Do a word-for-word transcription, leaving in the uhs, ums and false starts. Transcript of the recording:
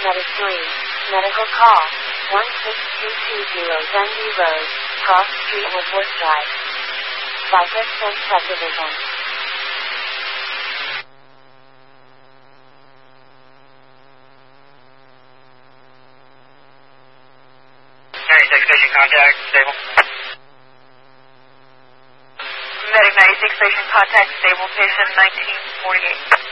Medicine. Medical call. one six two two zero Dundee Road, Cross Street, Woodworth Drive. Cypress Point Subdivision. ninety-six station contact, stable. Medic ninety-six station contact, stable, patient nineteen forty-eight.